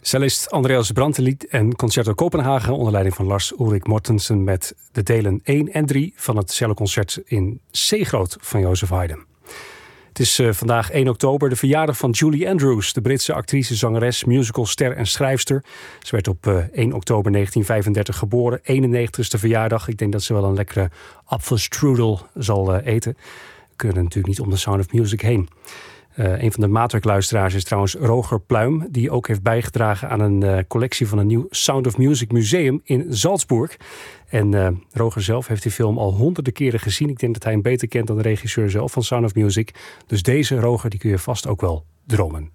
Cellist Andreas Brantelid en Concerto Kopenhagen onder leiding van Lars Ulrik Mortensen met de delen 1 en 3 van het celloconcert in C-groot van Joseph Haydn. Het is vandaag 1 oktober, de verjaardag van Julie Andrews, de Britse actrice, zangeres, musicalster en schrijfster. Ze werd op 1 oktober 1935 geboren, 91ste verjaardag. Ik denk dat ze wel een lekkere apfelstrudel zal eten. We kunnen natuurlijk niet om de Sound of Music heen. Een van de maatwerkluisteraars is trouwens Roger Pluim, die ook heeft bijgedragen aan een collectie van een nieuw Sound of Music museum in Salzburg. En Roger zelf heeft die film al honderden keren gezien. Ik denk dat hij hem beter kent dan de regisseur zelf van Sound of Music. Dus deze Roger, die kun je vast ook wel dromen.